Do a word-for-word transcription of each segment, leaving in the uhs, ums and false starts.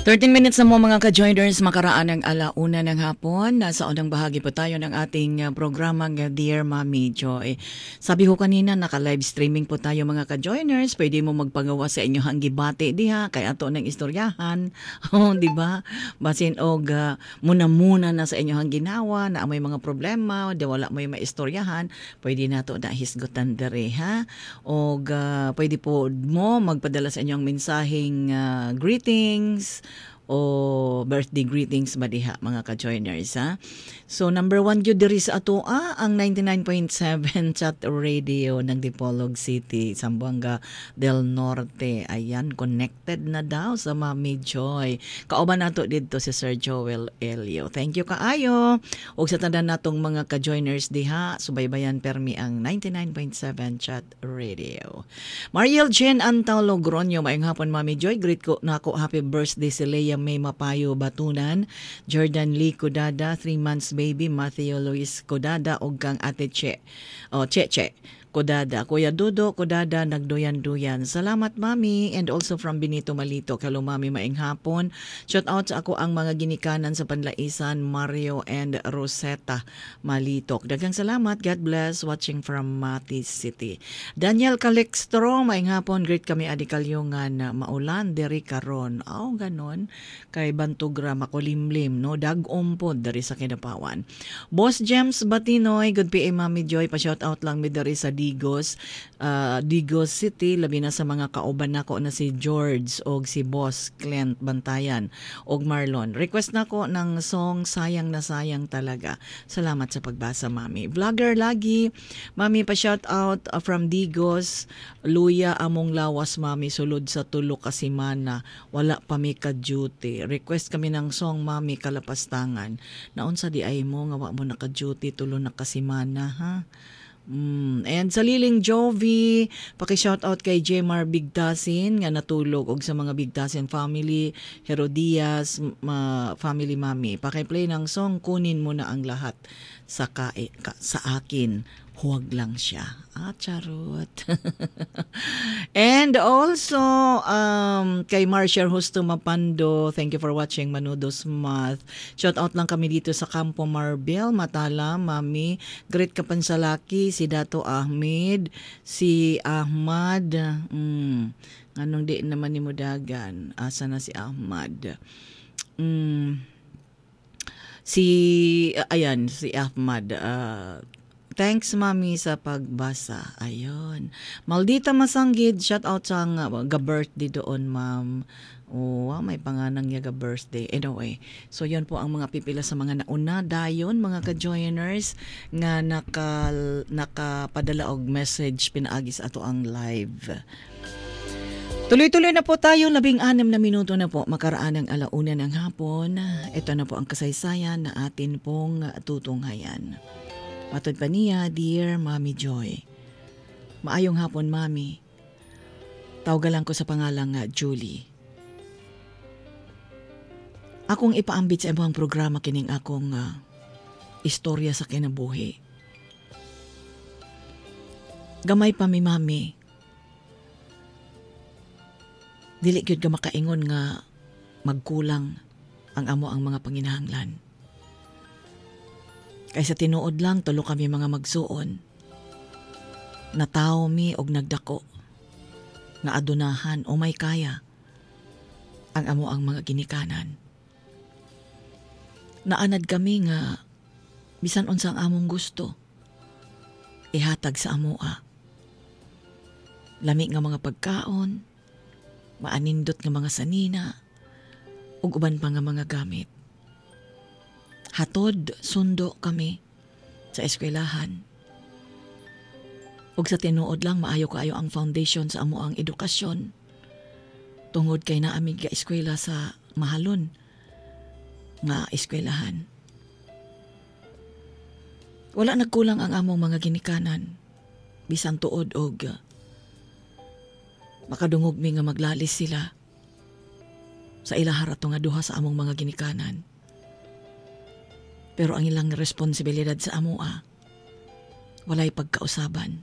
thirteen minutes na mo mga ka-joiners, makaraan ng alauna ng hapon. Nasa unang bahagi po tayo ng ating uh, programang uh, Dear Mommy Joy. Sabi ko kanina, naka-live streaming po tayo mga ka-joiners. Pwede mo magpagawa sa inyo hang gibati diha, kaya ato ng istoryahan. Oh, di ba? Basin og uh, muna-muna na sa inyo hang ginawa, na may mga problema, di wala may maistoryahan, pwede na to na hisgutan dere ha. Og uh, pwede po mo magpadala sa inyong mensaheng uh, greetings, o birthday greetings ba diha mga ka-joiners ha. So number one gyud diri sa ato ah, ang ninety-nine point seven Chat Radio ng Dipolog City, Zamboanga del Norte. Ayan, connected na daw sa Mami Joy. Kauban nato didto si Sir Joel Elio. Thank you kaayo. Og sa tanan natong mga ka-joiners diha, subaybayan permi ang ninety-nine point seven Chat Radio. Mariel Jen Antaw Logronyo, maayong hapon Mami Joy. Greet ko nako, happy birthday si Leia May Mapayo Batunan, Jordan Lee Kodada, three months baby, Matthew Luis Kodada, og kang ate Che, o Cheche Kodada, Kuya Dodo Kodada, nagduyan-duyan. Salamat Mami, and also from Benito Malito. Hello Mami, maing hapon. Shout out sa ako ang mga ginikanan sa Panlaisan, Mario and Rosetta Malitok. Daghang salamat, God bless, watching from Matis City. Daniel Calixtro, maing hapon. Great kami adi kalyungan, maulan diri karon. Aw, oh, ganon. Kay Bantugra makulimlim, no? Dag-om pod dari sa Kinapawan. Boss James Batinoy, good P M Mami Joy, pa shout out lang mi dari sa Digos, uh, Digos City, labi na sa mga kauban nako na si George og si Boss Clint Bantayan og Marlon. Request nako ng song Sayang na Sayang Talaga. Salamat sa pagbasa Mami. Vlogger lagi, Mami, pa shout out uh, from Digos, Luya among lawas Mami, sulod sa tulo ka semana, wala pa mi ka duty. Request kami ng song Mami Kalapastangan. Naon sa di ay mo nga wa mo naka duty tulo na ka semana ha. Mm. And sa Liling Jovi, paki-shoutout kay Jemar Bigtasin nga natulog og sa mga Bigtasin family, Herodias ma, family Mami. Paki-play ng song Kunin Mo Na Ang Lahat sa ka, ka, sa akin. Huwag lang siya. Ah, charot. And also, um, kay Marcia Husto Mapando, thank you for watching Manudos Math. Shout out lang kami dito sa Campo Marbel, Matala, Mami. Great Kapansalaki, si Dato Ahmed, si Ahmad. Mm, anong di naman ni Mudagan? Asa na si Ahmad? Mm, si, ayan, si Ahmad. Uh, Thanks Mami sa pagbasa. Ayun. Maldita Masanggid, shout out sa nga ga-birthday doon, Ma'am. Oh, may panganang niya ga-birthday. Anyway, so yun po ang mga pipila sa mga nauna dayon, mga ka-joiners nga naka nakapadala og message pinaagi sa ato ang live. Tuloy-tuloy na po tayo, labing anim na minuto na po makaraan ng alauna ng hapon. Ito na po ang kasaysayan na atin pong tutunghayan. Matod pa niya, Dear Mami Joy. Maayong hapon, Mami. Tawgalan ko sa pangalang uh, Julie. Akong ipaambit sa ibang programa kining akong uh, istorya sa kinabuhi. Gamay pa mi, Mami. Dili gyud ka makaingon nga magkulang ang amo ang mga panginahanglan. Kaysa tinuod lang, tulo kami mga magsuon. Nataw mi og nagdako. Nga adunahan o may kaya. Ang amo ang mga ginikanan. Naanad kami nga bisan unsang among gusto. Ihatag sa amoa. Lami nga mga pagkaon. Maanindot nga mga sanina. Ug uban pa nga mga gamit. Hatod, sundo kami sa eskwelahan. Ug sa tinuod lang, maayo kaayo ang foundation sa amo ang edukasyon. Tungod kay naamig ka eskwela sa mahalon nga eskwelahan. Wala nagkulang ang among mga ginikanan. Bisan tuod og makadungog mi nga maglalis sila sa ilahar ato nga duha sa among mga ginikanan. Pero ang ilang responsibilidad sa amoa, walay pagkausaban.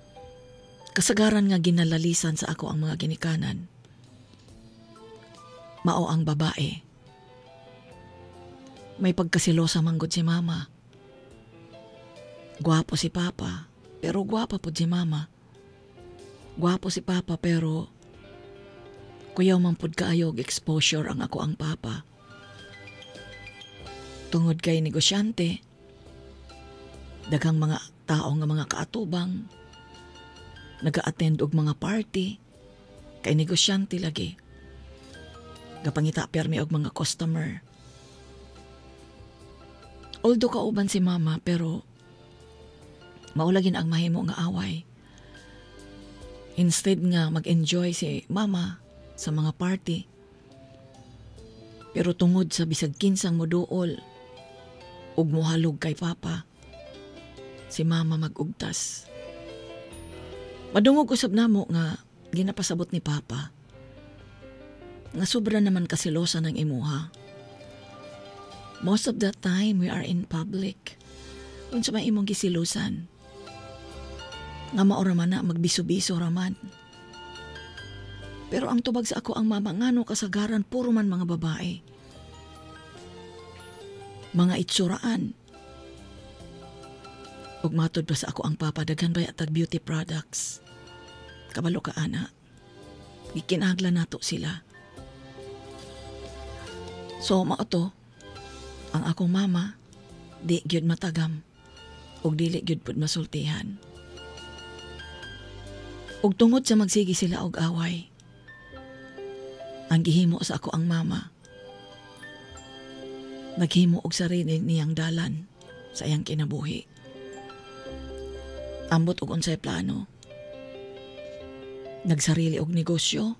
Kasagaran nga ginalalisan sa ako ang mga ginikanan. mao ang babae. May pagkasilosa manggod si mama. Gwapo si papa, pero gwapa po si mama. Gwapo si papa pero kuyaw man pud kaayo og exposure ang ako ang papa. Tungod kay negosyante, daghang mga tao nga mga kaatubang, naga-attend og mga party, kay negosyante lagi. Gapangita permi og mga customer. Although kauban si mama pero maulagin ang mahimo nga away. Instead nga mag-enjoy si mama sa mga party, pero tungod sa bisag kinsang moduol ug mohalog kay papa, si mama magugtas. Madungog usab namo nga ginapasabot ni papa nga sobra naman kasilosa ng imuha. Most of the time we are in public. Unsa may imong gisilusan? Nga maora man na magbiso-biso raman. Pero ang tubag sa ako ang mama ngano kasagaran puro man mga babae. Mga itsuraan. Ug matod pa sa ako ang papa daghan ba atag beauty products. Kabalo ka ana. Gikinahanglan nato sila. So mao to, ang akong mama di gyud matagam ug dili gyud pud masultihan. Ug tungod sa magsigi sila og away, ang gihimo sa ako ang mama, naghimo og sarili niyang dalan sa iyang kinabuhi. Ambot og unsay plano. Nagsarili og negosyo.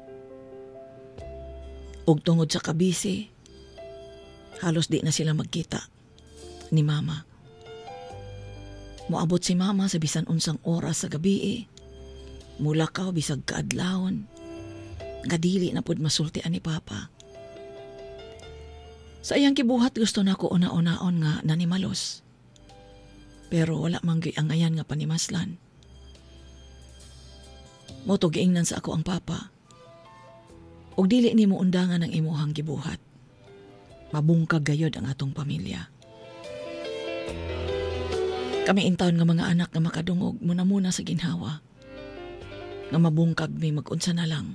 Ug tungod sa kabisi, halos di na sila magkita ni mama. Moabot si mama sa bisan unsang oras sa gabi. Mulakaw bisag kaadlawon. Nga dili na pud masultian ni papa. Sa iyang kibuhat gusto na ko una-unaon nga nanimalos. Pero wala man gyud ang ayan nga panimaslan. Moto giingnan sa ako ang papa. Og dili nimo undangan ang imuhang gibuhat. Mabungkag gayod ang atong pamilya. Kami intawon nga mga anak nga makadungog muna-muna sa ginhawa. Nga mabungkag mi mag-unsa na lang.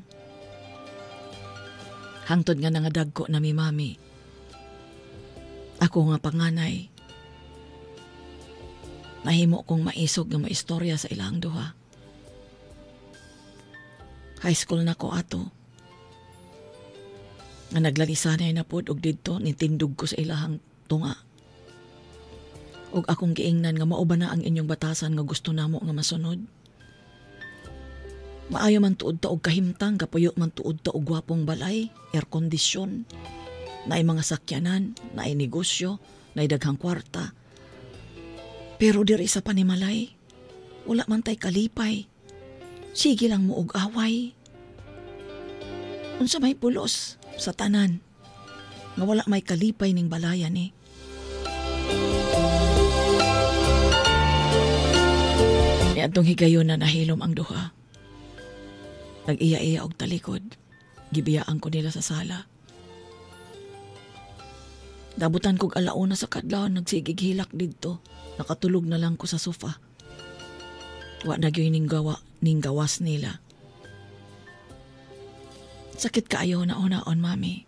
Hangtod nga nangadag ko na mi mami. Ako nga panganay. Nahimo kong maisog nga maistorya sa ilang duha. High school na ko ato. Nga naglalisanay na pod og didto nitindog ko sa ilahang tunga. Og akong giingnan nga mao ba na ang inyong batasan nga gusto namo nga masunod. Maayo man tuod ta og kahimtang, kapuyo man tuod ta og gwapong balay, air condition, naay mga sakyanan, naay negosyo, naay daghang kwarta. Pero diri sa panimalay, wala man tay kalipay. Sige lang mo og away. Unsa may pulos sa tanan nga wala may kalipay ning balayan ni. Eh. Niadtong higayon na nahilom ang duha. Nag-iya-iya og talikod. Gibiyaan ko nila sa sala. Dabutan kog alauna sa kadlawon nagsigig hilak didto. Nakatulog na lang ko sa sofa. Wa na gyud ning gawa ning gawas nila. Sakit kaayo na unaon, mami.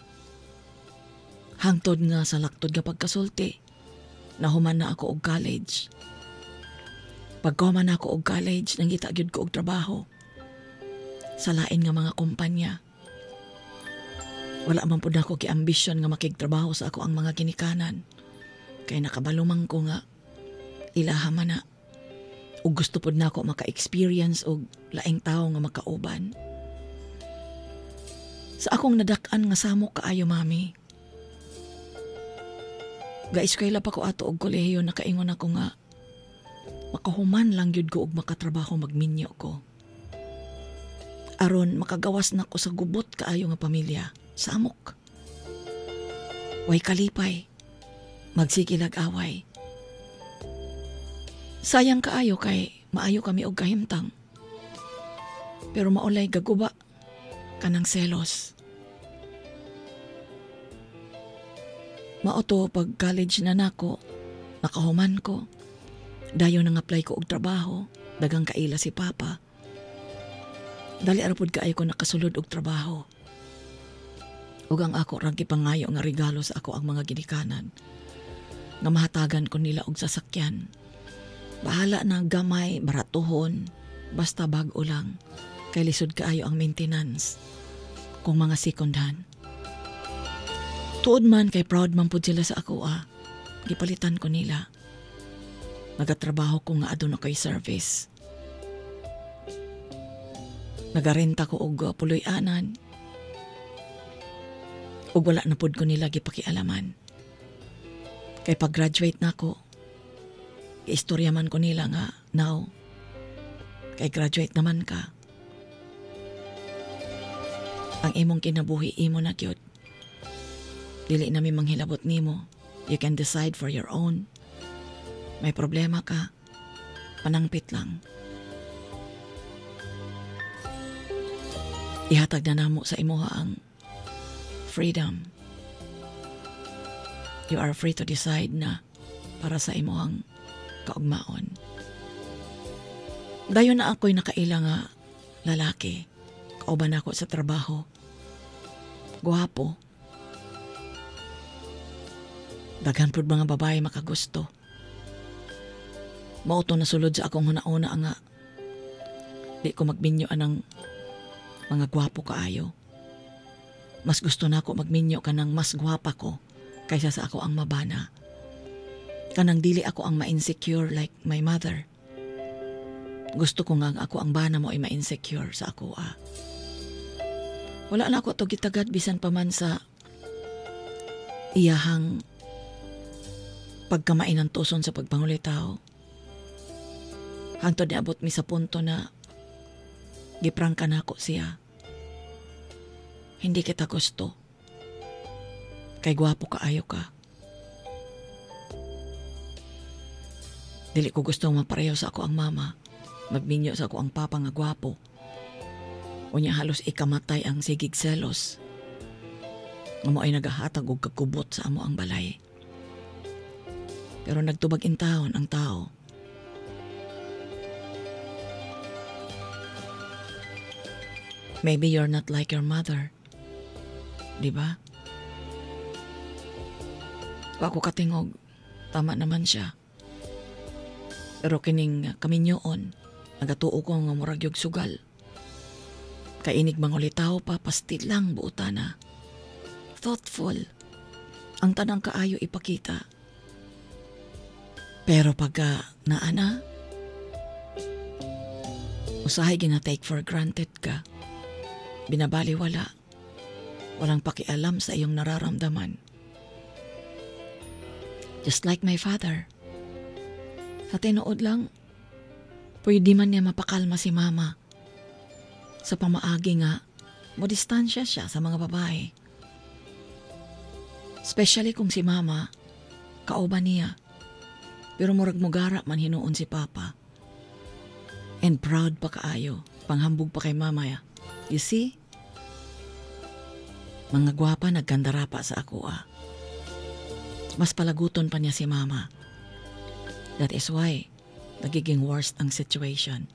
Hangtod nga sa laktod nga pagkasulti, nahuman na ako og college. Pagkahuman na ako og college, nangita gyud ko og trabaho. Sa lain nga mga kumpanya. Wala man pud ako ki-ambisyon nga makigtrabaho sa ako ang mga ginikanan. Kay nakabalumang ko nga ilaha man na. Ug gusto pud nako maka-experience og laing tawo nga makauban. Sa akong nadak-an nga samok kaayo, mami. Ga-eskwela pa ko ato og kolehiyo, nakaingon ako nga makahuman lang gyud ko og makatrabaho magminyo ko. Aron makagawas na ko sa gubot kaayo nga pamilya. Samok. Way kalipay. Magsigilag away. Sayang kaayo kay maayo kami og kahimtang. Pero maulay gaguba kanang selos. Mao to pag college na nako, nakahuman ko. Dayon nang apply ko og trabaho, dagang kaila si Papa. Dali arapod kaay ko nakasulod og trabaho. Ug ang ako ra gipangayo nga regalo sa ako ang mga ginikanan. Nga mahatagan ko nila og sasakyan. Bahala na gamay, baratuhon, basta bag-o lang. Kay lisod kaayo ang maintenance kung mga second hand. Tuod man kay proud man pud sila sa ako ah. Gipalitan ko nila. Nagatrabaho ko nga aduna kay service. Nagarenta ko og puloy-anan. Ug wala na pud ko nila gipakialaman. Kay pag-graduate na ko, istorya man ko nila nga, now, kay graduate naman ka. Ang imong kinabuhi imo na gyud. Dili na mi manghilabot nimo. You can decide for your own. May problema ka, panangpit lang. Ihatag na namo sa imuha ang freedom. You are free to decide na para sa imuhang kaugmaon. Dayon na ako'y nakaila nga lalaki. Kauban ako sa trabaho. Guwapo. Daghan pud mga babae makagusto. Mauto na sulod sa akong hunauna nga di ko magminyo anang mga gwapo kaayo. Mas gusto na ako magminyo kanang mas gwapa ko kaysa sa ako ang mabana. Kanang dili ako ang ma-insecure like my mother. Gusto ko nga ako ang bana mo ay ma-insecure sa ako ah. Wala na ako to gitagad bisan pa man sa iyahang pagkamain ng tuson sa pagpangulitaw. Hangtod niabot mi sa punto na giprangka na ako siya. Hindi kita gusto. Kay gwapo kaayo ka. Dili ko gusto mapareho sa ako ang mama. Magminyo sa ako ang papa nga gwapo. Unya halos ikamatay ang sigig selos. Nga mo ay nagahatag og kagubot sa amo ang balay. Pero nagtubag in taon ang tao. Maybe you're not like your mother. Di ba? Ako katingog, tama naman siya. Pero kining kaminyoon, nagatuo ko nga murag yung sugal. Kainig mangulitaw pa, pastil lang buuta na. Thoughtful. Ang tanang kaayo ipakita. Pero pagka naana, usahay gina-take for granted ka. Binabaliwala. Walang pakialam sa iyong nararamdaman. Just like my father. Sa tinuod lang, pwede man niya mapakalma si mama. Sa pamaagi nga, modistansya siya sa mga babae. Especially kung si mama, kauban niya. Pero murag mugara man hinuon si papa. And proud pa kaayo, panghambog pa kay mama ya. You see? Mga gwapa nagkandara pa sa ako ah. Mas palaguton pa niya si mama. That is why nagiging worst ang situation.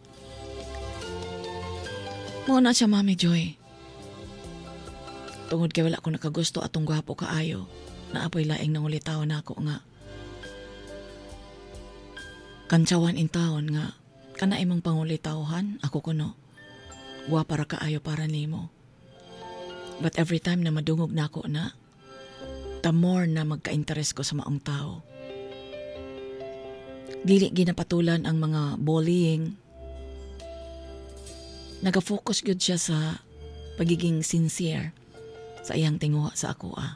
Muna siya, Mami Joy. Tungod kay wala ko nakagusto atong gwapo kaayo, na apoy laing nangulitaw na ako nga. Kantsawan in taon nga, kana imong pangulitawhan, ako kuno. Gwapa ra kaayo para nimo. But every time na madungog na ako na, the more na magka-interest ko sa maong tao. Dili ginapatulan ang mga bullying. Nagafocus gyud siya sa pagiging sincere sa iyang tinguha sa ako ah.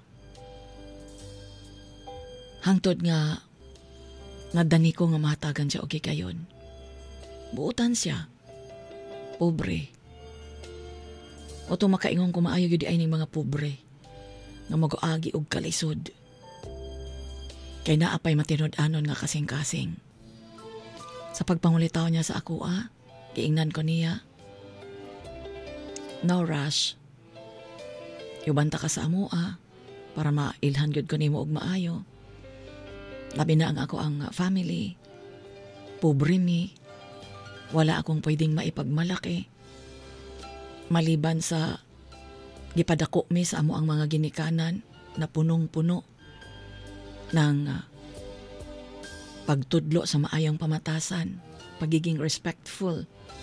Hangtod nga nadani ko nga mahatagan siya og kayon. Buutan siya. Pobre. O to makaingon ko maayo gyud ay ning mga pobre nga mag-agi og kalisod. Kay naapay matinod-anon nga kasing-kasing. Sa pagpangulitaw niya sa ako ah, giingnan ko niya. No rush. Yubanta ka sa amo ah. para mailhan gyud ko nimo og maayo. Labi na ang ako ang family. Pobre mi. Wala akong pwedeng maipagmalaki. Maliban sa gipadako mi sa amo ang mga ginikanan na punong-puno ng uh, pagtudlo sa maayong pamatasan, pagiging respectful.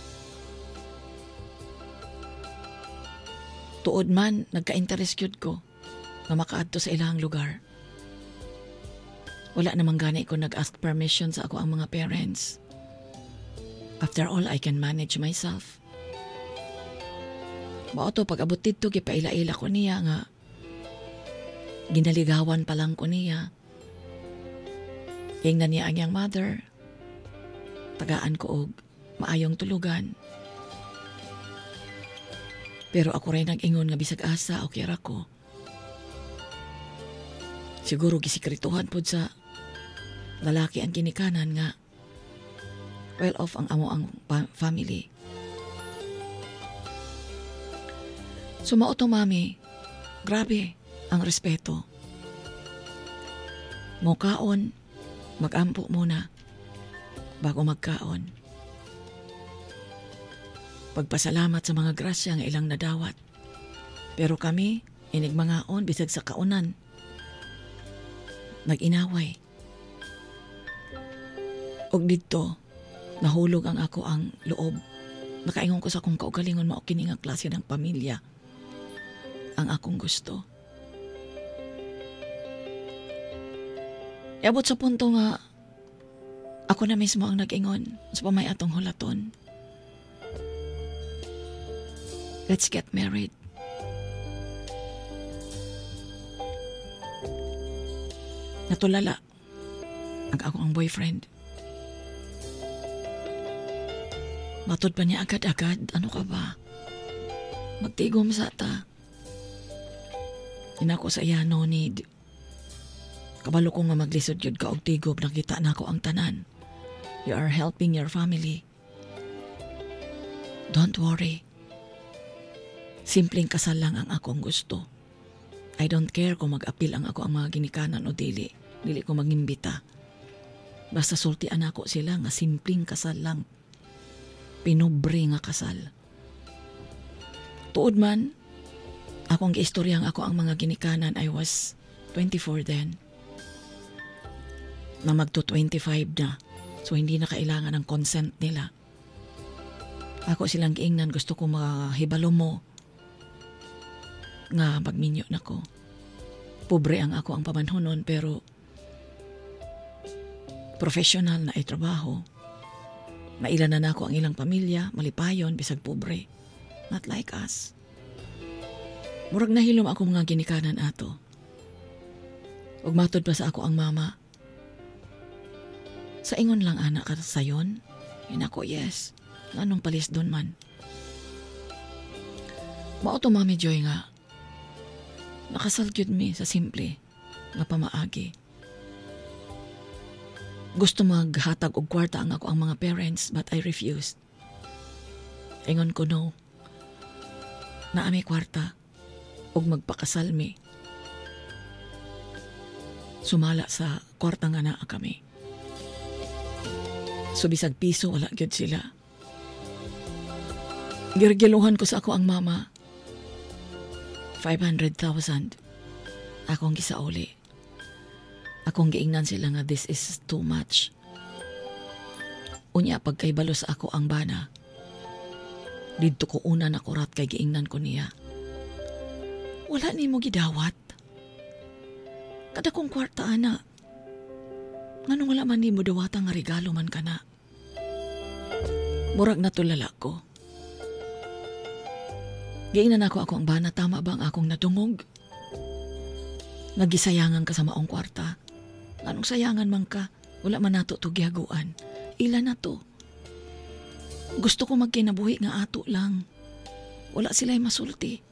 Tuod man, nagka-interest yun ko na makaadto sa ilang lugar. Wala namang gani ko nag-ask permission sa ako ang mga parents. After all, I can manage myself. Mao to pag-abot dito, gipaila-ila ko niya nga ginaligawan pa lang ko niya. Ingnan niya ang iyang mother. Tagaan ko og maayong tulugan. Pero ako rin nag-ingon nga bisag asa o kira ko. Siguro gisikrituhan po sa lalaki ang kinikanan nga well off ang amo ang pa- family. Sumao to mami, grabe ang respeto. Mukaon, mag-ampo muna bago magkaon. Pagpasalamat sa mga grasya nga ilang nadawat. Pero kami, inigmangaon bisag sa kaunan. Nag-inaway. Og dito, nahulog ang ako ang loob. Nakaingon ko sa akong kaugalingon mao kini nga klase ng pamilya ang akong gusto. Iabot sa punto nga ako na mismo ang nag-ingon sa pamay atong hulaton. Let's get married. Natulala ang ako ang boyfriend. Matod pa niya agad-agad. Ano ka ba? Magtigom sa ta. Inako sa iya no need. Kabalo ko nga maglisod yun ka og tigob. Nakita na ako ang tanan. You are helping your family. Don't worry. Simpleng kasal lang ang akong gusto. I don't care kung mag-apil ang ako ang mga ginikanan o dili. Dili ko mag-imbita. Basta sultian ako sila nga simpleng kasal lang. Pinobre nga kasal. Tuod man, akong giistoryang ako ang mga ginikanan. I was twenty-four then. Na magto twenty-five na. So hindi na kailangan ng consent nila. Ako silang giingnan, gusto ko mahibalo mo nga magminyo na ko. Pobre ang ako ang pamanhonon pero professional na ay trabaho. Mailan na ako ang ilang pamilya, malipayon, bisag pobre. Not like us. Murag nahilom ako mga ginikanan ato. Ug matod pa sa ako ang mama. Sa ingon lang anak ka sayon? Yun ako, yes. Anong palis doon man? Mao to Mami Joy nga. Nakasal gyud mi sa simple nga pamaagi. Gusto maghatag og kwarta ang ako ang mga parents but I refused. Ingon ko no. Na ami kwarta og magpakasal mi. Sumala sa kwarta nga naa kami. So bisag piso wala gyud sila. Girgiluhan ko sa ako ang mama. five hundred thousand. Akong gisauli. Akong giingnan sila nga this is too much. Unya pagkaibalo sa ako ang bana. Didto ko una na kurat kay giingnan ko niya. Wala ni mo gidawat. Kada kong kwarta ana. Nganong wala man ni mo dawata nga regalo man kana. Murag natulala ko. Giingnan ako ako ang bana, tama ba ang akong natungog? Nagisayangan ka sa maong kwarta. Anong sayangan man ka? Wala man nato to gihaguan. Ila na to. Gusto ko magkinabuhi nga ato lang. Wala sila'y masulti.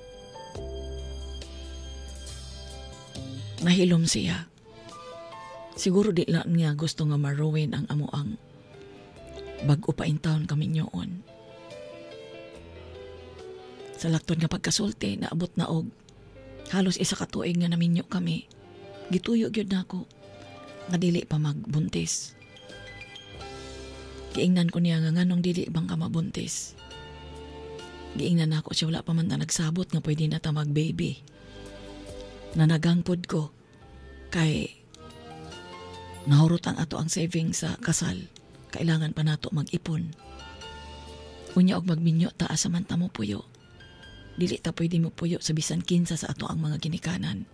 Nahilom siya. Siguro di lang niya gusto nga maruin ang amuang bag-o pa in town kami nyoon. Sa lakton nga pagkasulti, naabot na og Halos isa ka tuig nga naminyo kami. Gituyo gyud nako nga dili pa magbuntis. Giingnan ko niya nga nganong dili bang ka mabuntis. Giingnan nako siya wala pa man na nagsabot nga pwede na ta mag-baby. Nanagangkod ko kay nahurot ang ato ang savings sa kasal. Kailangan pa nato mag-ipon. Unya og magminyo ta asamanta mo puyo. Dili ta pwede mo puyo sa bisan kinsa sa ato ang mga ginikanan.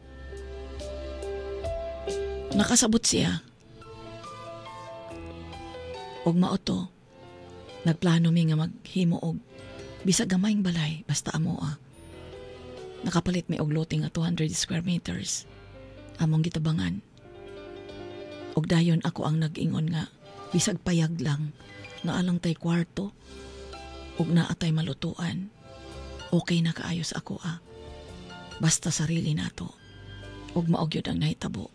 Nakasabot siya. Og maoto, nagplano mi nga maghimo og bisag gamayng balay basta amo ah. Nakapalit mi og lote nga two hundred square meters. Among gitabangan. Og dayon ako ang nag-ingon nga bisag payag lang na alang tay kwarto ug naatay malutuan. Okay na kaayos ako ah. Basta sarili nato. Ug maog yun ang nahitabo.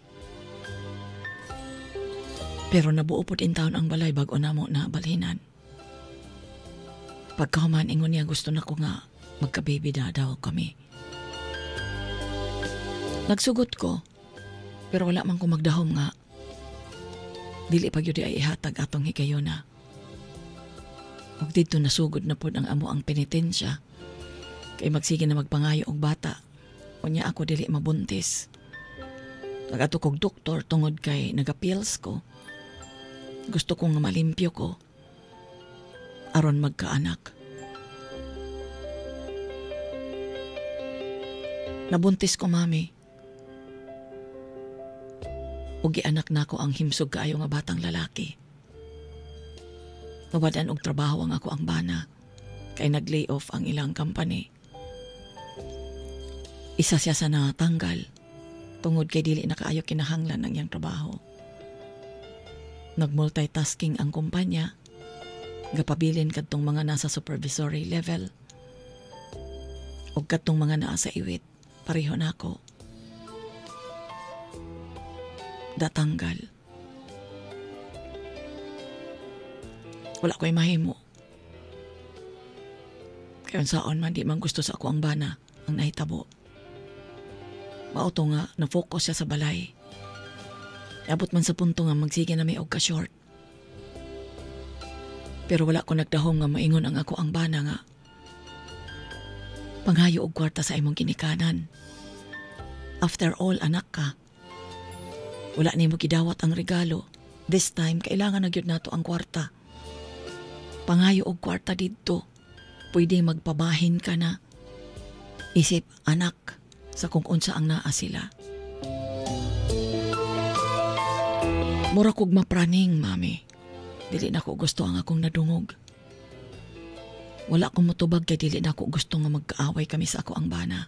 Pero nabuo po din taon ang balay bago namo na balhinan. Pagkahuman ingon niya gusto na ko nga magka-baby na daw kami. Nagsugot ko pero wala man ko magdahom nga. Dili pa gyud ay ihatag atong higayuna. Ug didto nasugod na pod ang amo ang penitensya. Kay magsige na magpangayo og bata. Unya ako dili mabuntis. Nagato kog doktor tungod kay nagapills ko. Gusto kong malimpyo ko. Aron magkaanak. Nabuntis ko, mami. Ug gianak nako ang himsog kaayo nga batang lalaki. Nawadan og trabaho ang ako ang bana. Kay nag-lay off ang ilang company. Isa siya sa natanggal tungod kay dili na kaayo kinahanglan ng iyang trabaho. Nag-multitasking ang kumpanya, gapabilin kadtong mga nasa supervisory level o kadtong mga naa sa iwit, pareho na ako. Datanggal. Wala ko'y mahimo. Kayon saon man di man gusto sa ako ang bana ang nahitabo. Mauto nga, na-focus siya sa balay. Abot man sa punto nga magsige na may og ka-short. Pero wala ko nagdahom nga maingon ang ako ang bana nga. Panghayo og kwarta sa imong ginikanan. After all, anak ka. Wala ni mo gidawat ang regalo. This time, kailangan na gyud nato ang kwarta. Panghayo og kwarta didto. Pwede magpabahin ka na. Isip, anak, sa kung unsa ang naa sila. Mura kog mapraning, mami. Dili na ko gusto ang akong nadungog. Wala akong mutubag kay dili na ko gusto nga magkaaway kami sa ako ang bana.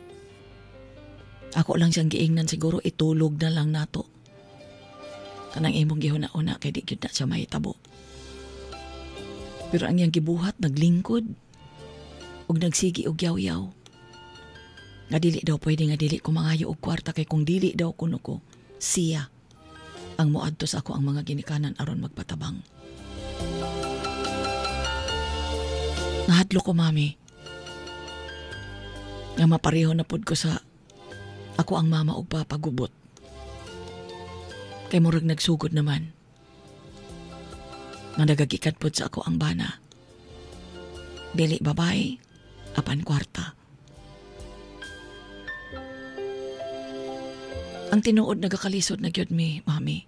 Ako lang siyang giingnan siguro itulog na lang nato. Kanang imong gihuna-una kay di gyud na siya mahitabo. Pero ang iyang gibuhat naglingkod ug nagsigi og yaw-yaw. Nga dili daw pwede nga dili ko mangayo og kwarta kay kung dili daw kuno ko siya ang moadto sa ako ang mga ginikanan aron magpatabang. Nahadlo ko, mami. Nga mapareho na pod ko sa ako ang mama og papagubot. Kay murag nagsugod naman. Nga nagagikat pod sa ako ang bana. Dili babae, apan kwarta. Ang tinuod nagakalisod na gyud mi, mami.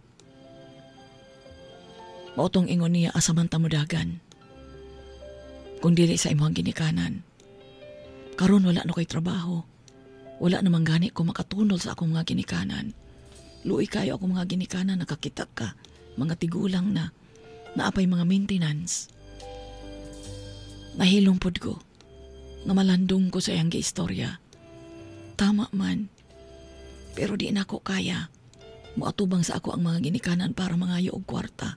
Mautong ingon niya asamanta mo dagan. Kung dili sa imong ginikanan. Karon wala na ko'y trabaho. Wala namang gani ko makatunol sa akong mga ginikanan. Luoy kayo akong mga ginikanan, nakakita ka. Mga tigulang na. Naapay mga maintenance. Nahilong pod ko. Namalandong ko sa iyang giistorya. Tama man. Pero di na ako kaya. Muatubang sa ako ang mga ginikanan para mangayo og kwarta.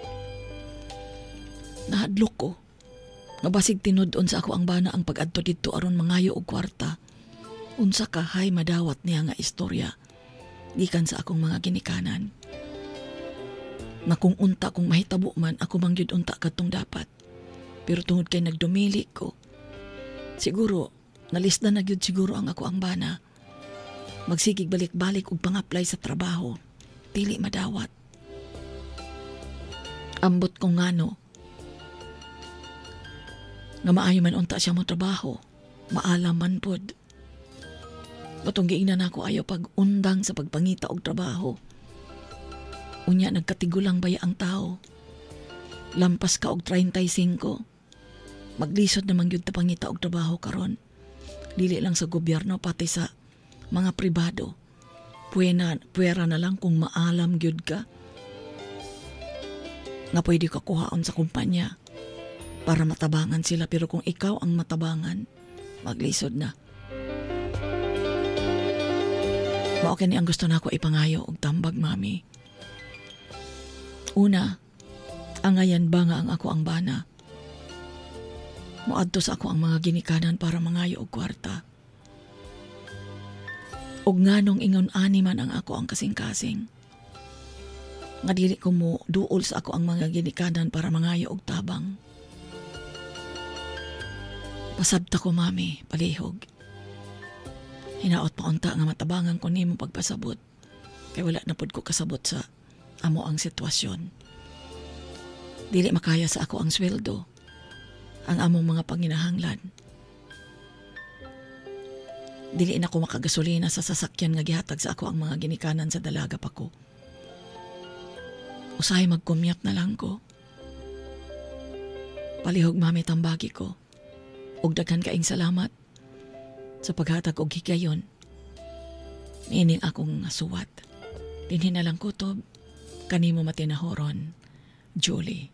Nahadlok ko. Nabasig tinudon sa ako ang bana ang pag-adto dito aron mangayo og kwarta. Unsa ka hay madawat niya nga istorya. Gikan sa akong mga ginikanan. Na kung unta kung mahitabo man ako mangyud unta kadtong dapat. Pero tungod kay nagdumili ko. Siguro, nalisda na gyud siguro ang ako ang bana. Magsigig balik-balik og pang-apply sa trabaho. Dili madawat. Ambot ko ngano. Nga maayo man unta siya mo trabaho. Maalam man pod. Batong giingnan ako ayaw pag-undang sa pagpangita og trabaho. Unya nagkatigulang baya ang tao. Lampas ka og thirty-five. Maglisod naman gyud ta pangita og trabaho karon. Dili lang sa gobyerno pati sa mga pribado. Puwera, puwera na lang kung maalam gyud ka. Nga pwede ka kuhaon sa kumpanya para matabangan sila, pero kung ikaw ang matabangan, maglisod na. Mao kini ang gusto nako ipangayo og tambag, mami. Una, angayan ba nga ang ako ang bana? Muadto sa ako ang mga ginikanan para mangayo og kwarta. Og nganong ingon ani man ang ako ang kasing-kasing. Nga dili ko mo duol sa ako ang mga ginikanan para mangayo og tabang. Pasabta ko, mami, palihog. Hinaot pa unta nga matabangan ko nimo pagpasabot. Kay wala na pod ko kasabot sa amo ang sitwasyon. Dili makaya sa ako ang sweldo, ang among mga panginahanglan. Dili na ko makagasolina sa sasakyan nga gihatag sa ako ang mga ginikanan sa dalaga pa ko. Usahay mag-commute na lang ko. Palihog, mami, tambagi ko. Og daghan kaing salamat sa paghatag og higayon. Niining akong suwat. Dinhi na lang kutob, kanimo matinahoron, Julie.